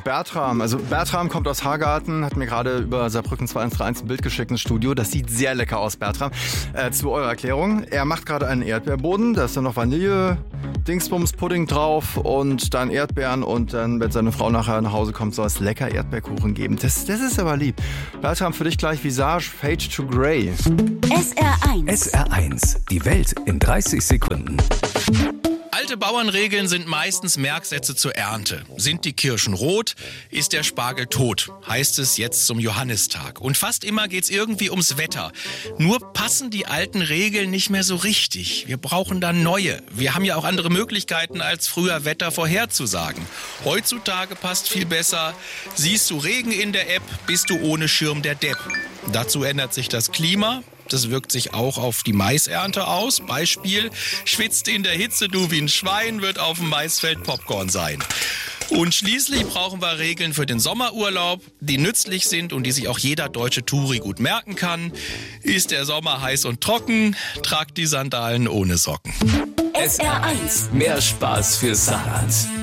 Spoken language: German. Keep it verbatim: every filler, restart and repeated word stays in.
Bertram. Also Bertram kommt aus Hagarten, hat mir gerade über Saarbrücken zwei eins drei eins ein Bild geschickt ins Studio. Das sieht sehr lecker aus, Bertram. Äh, zu eurer Erklärung. Er macht gerade einen Erdbeerboden. Da ist dann noch Vanille, Dingsbums, Pudding drauf und dann Erdbeeren. Und dann, wenn seine Frau nachher nach Hause kommt, soll es lecker Erdbeerkuchen geben. Das, das ist aber lieb. Bertram, für dich gleich Visage Fade to Grey. S R eins. S R eins. Die Welt in dreißig Sekunden. Alte Bauernregeln sind meistens Merksätze zur Ernte. Sind die Kirschen rot, ist der Spargel tot, heißt es jetzt zum Johannistag. Und fast immer geht's irgendwie ums Wetter. Nur passen die alten Regeln nicht mehr so richtig. Wir brauchen da neue. Wir haben ja auch andere Möglichkeiten, als früher Wetter vorherzusagen. Heutzutage passt viel besser. Siehst du Regen in der App, bist du ohne Schirm der Depp. Dazu ändert sich das Klima. Das wirkt sich auch auf die Maisernte aus. Beispiel, schwitzt in der Hitze du wie ein Schwein, wird auf dem Maisfeld Popcorn sein. Und schließlich brauchen wir Regeln für den Sommerurlaub, die nützlich sind und die sich auch jeder deutsche Touri gut merken kann. Ist der Sommer heiß und trocken, tragt die Sandalen ohne Socken. S R eins. Mehr Spaß fürs Saarland.